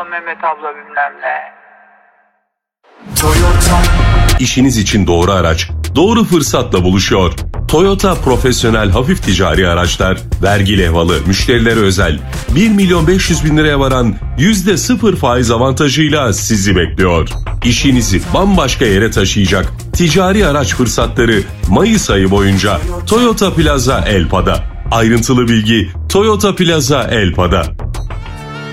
Mehmet abla bilmem ne. İşiniz için doğru araç, doğru fırsatla buluşuyor. Toyota profesyonel hafif ticari araçlar, vergi levhalı, müşterilere özel 1.500.000 liraya varan %0 faiz avantajıyla sizi bekliyor. İşinizi bambaşka yere taşıyacak ticari araç fırsatları Mayıs ayı boyunca Toyota Plaza Elpa'da. Ayrıntılı bilgi Toyota Plaza Elpa'da.